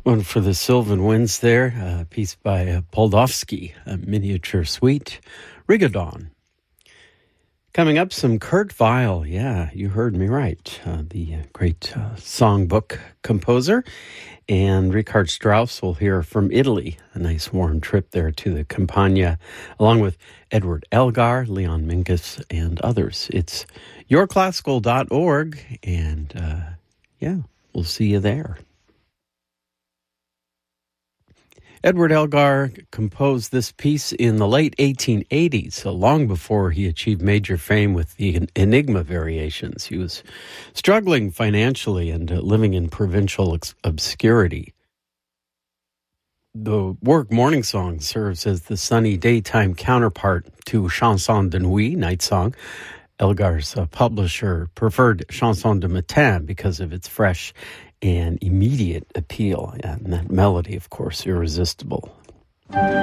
One for the Sylvan Winds there, a piece by Poldovsky, a miniature suite, Rigodon. Coming up, some Kurt Weill. Yeah, you heard me right. The great songbook composer. And Richard Strauss will hear from Italy, a nice warm trip there to the Campagna, along with Edward Elgar, Leon Minkus, and others. It's yourclassical.org, and we'll see you there. Edward Elgar composed this piece in the late 1880s, so long before he achieved major fame with the Enigma variations. He was struggling financially and living in provincial obscurity. The work Morning Song serves as the sunny daytime counterpart to Chanson de Nuit, Night Song. Elgar's publisher preferred Chanson de Matin because of its fresh and immediate appeal, and that melody, of course, irresistible.